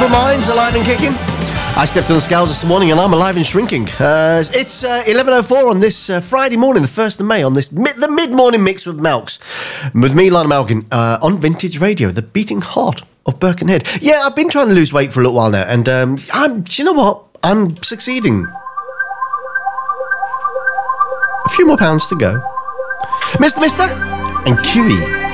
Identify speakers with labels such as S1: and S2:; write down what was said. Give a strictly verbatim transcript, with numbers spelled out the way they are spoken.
S1: Criminal Minds, alive and kicking. I stepped on the scales this morning and I'm alive and shrinking. Uh, it's uh, eleven oh four on this uh, Friday morning, the first of May, on this mi- the mid-morning mix with Malks. With me, Lionel Malkin, uh, on Vintage Radio, the beating heart of Birkenhead. Yeah, I've been trying to lose weight for a little while now, and um, I'm, do you know what? I'm succeeding. A few more pounds to go. Mister Mister and Q E.